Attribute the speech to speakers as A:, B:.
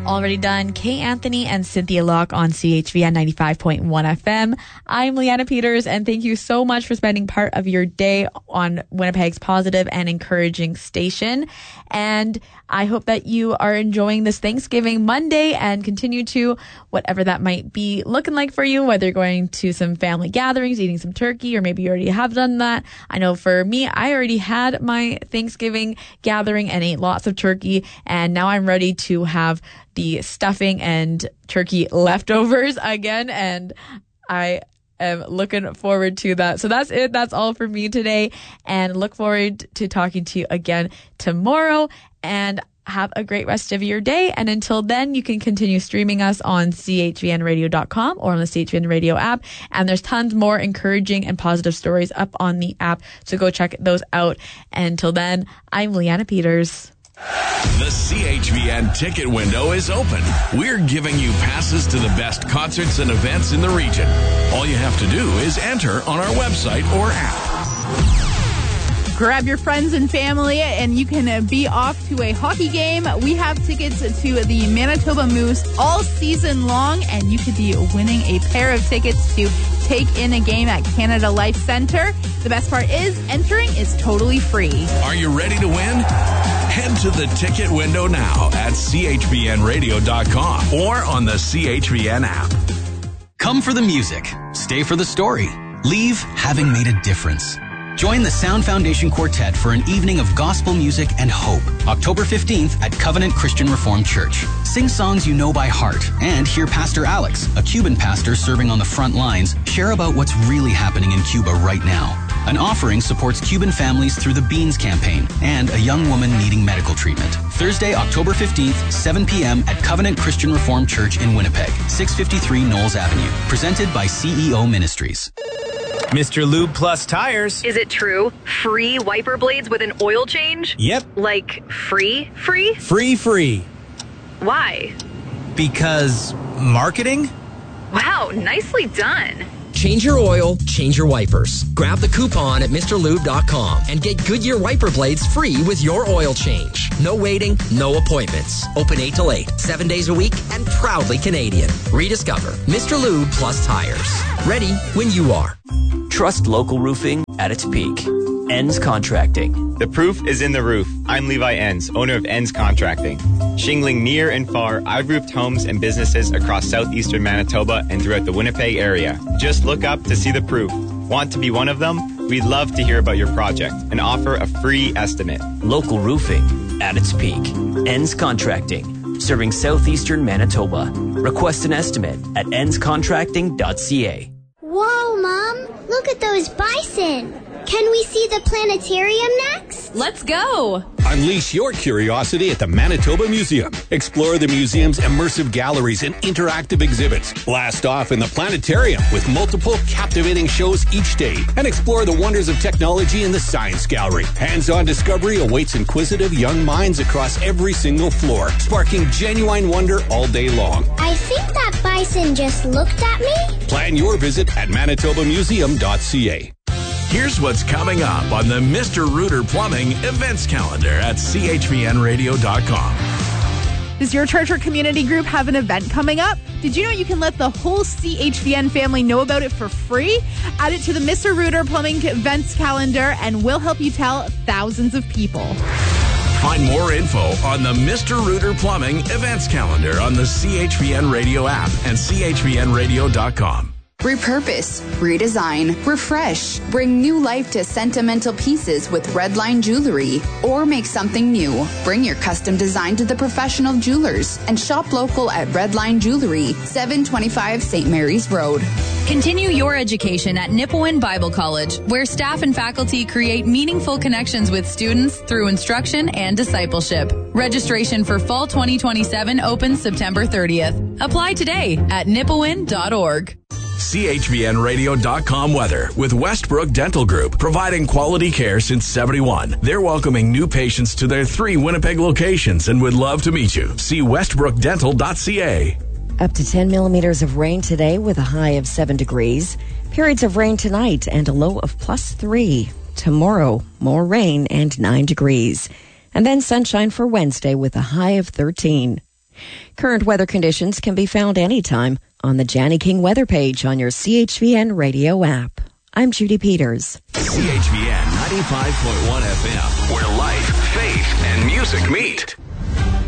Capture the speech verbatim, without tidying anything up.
A: Already Done, Kay Anthony and Cynthia Locke on C H V N ninety-five point one F M. I'm Leanna Peters, and thank you so much for spending part of your day on Winnipeg's positive and encouraging station. And I hope that you are enjoying this Thanksgiving Monday and continue to, whatever that might be looking like for you, whether you're going to some family gatherings, eating some turkey, or maybe you already have done that. I know for me, I already had my Thanksgiving gathering and ate lots of turkey, and now I'm ready to have the stuffing and turkey leftovers again, and I am looking forward to that. So that's it. That's all for me today, and look forward to talking to you again tomorrow, and have a great rest of your day. And until then, you can continue streaming us on C H V N radio dot com or on the C H V N Radio app. And there's tons more encouraging and positive stories up on the app, so go check those out. And until then, I'm Leanna Peters.
B: The C H V N ticket window is open. We're giving you passes to the best concerts and events in the region. All you have to do is enter on our website or app.
C: Grab your friends and family, and you can be off to a hockey game. We have tickets to the Manitoba Moose all season long, and you could be winning a pair of tickets to take in a game at Canada Life Centre. The best part is entering is totally free.
B: Are you ready to win? Head to the ticket window now at C H V N radio dot com or on the C H V N app.
D: Come for the music. Stay for the story. Leave having made a difference. Join the Sound Foundation Quartet for an evening of gospel music and hope, October fifteenth at Covenant Christian Reformed Church. Sing songs you know by heart and hear Pastor Alex, a Cuban pastor serving on the front lines, share about what's really happening in Cuba right now. An offering supports Cuban families through the Beans campaign and a young woman needing medical treatment. Thursday, October fifteenth, seven p.m. at Covenant Christian Reformed Church in Winnipeg, six fifty-three Knowles Avenue. Presented by C E O Ministries.
E: Mister Lube Plus Tires.
F: Is it true? Free wiper blades with an oil change?
E: Yep.
F: Like free, free?
E: Free, free.
F: Why?
E: Because marketing?
F: Wow, nicely done.
G: Change your oil, change your wipers. Grab the coupon at Mr Lube dot com and get Goodyear wiper blades free with your oil change. No waiting, no appointments. Open eight till eight, seven days a week, and proudly Canadian. Rediscover Mister Lube Plus Tires. Ready when you are.
H: Trust local roofing at its peak. Enns Contracting.
I: The proof is in the roof. I'm Levi Enns, owner of Enns Contracting. Shingling near and far, I've roofed homes and businesses across southeastern Manitoba and throughout the Winnipeg area. Just look up to see the proof. Want to be one of them? We'd love to hear about your project and offer a free estimate.
H: Local roofing at its peak. Enns Contracting. Serving southeastern Manitoba. Request an estimate at enns contracting dot c a.
J: Whoa, Mom! Look at those bison! Can we see the planetarium next?
C: Let's go!
K: Unleash your curiosity at the Manitoba Museum. Explore the museum's immersive galleries and interactive exhibits. Blast off in the planetarium with multiple captivating shows each day. And explore the wonders of technology in the science gallery. Hands-on discovery awaits inquisitive young minds across every single floor, sparking genuine wonder all day long.
J: I think that bison just looked at me.
K: Plan your visit at manitoba museum dot c a.
B: Here's what's coming up on the Mister Rooter Plumbing events calendar at C H V N radio dot com.
C: Does your church or community group have an event coming up? Did you know you can let the whole C H V N family know about it for free? Add it to the Mister Rooter Plumbing events calendar, and we'll help you tell thousands of people.
B: Find more info on the Mister Rooter Plumbing events calendar on the C H V N Radio app and C H V N radio dot com.
L: Repurpose, redesign, refresh, bring new life to sentimental pieces with Redline Jewelry, or make something new. Bring your custom design to the professional jewelers and shop local at Redline Jewelry, seven twenty-five Saint Mary's Road.
M: Continue your education at Nipawin Bible College, where staff and faculty create meaningful connections with students through instruction and discipleship. Registration for fall twenty twenty-seven opens September thirtieth. Apply today at nipawin dot org.
B: C H V N radio dot com weather with Westbrook Dental Group, providing quality care since seventy-one. They're welcoming new patients to their three Winnipeg locations and would love to meet you. See westbrook dental dot c a.
N: Up to ten millimeters of rain today with a high of seven degrees. Periods of rain tonight and a low of plus three. Tomorrow, more rain and nine degrees. And then sunshine for Wednesday with a high of thirteen. Current weather conditions can be found anytime on the Janny King weather page on your C H V N radio app. I'm Judy Peters.
B: C H V N ninety-five point one F M, where life, faith, and music meet.